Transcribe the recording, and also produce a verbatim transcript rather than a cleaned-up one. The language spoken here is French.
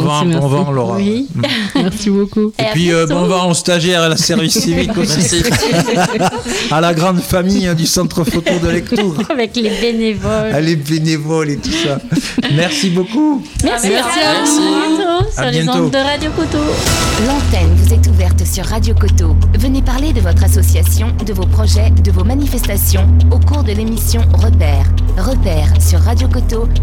vent, bon vent, Laura. Oui, Mm. merci beaucoup. Et, Et puis euh, bon vent aux stagiaires à la service civique aussi. À la grande famille hein, du centre photo de Lectoure. Avec les bénévoles. À les bénévoles et tout ça. Merci beaucoup. Merci, merci à Merci. vous. À Sur les bientôt. ondes de Radio Coteau. L'antenne vous est ouverte sur Radio Coteau. Venez parler de votre association, de vos projets, de vos manifestations au cours de l'émission Repères. Repères sur Radio Coteau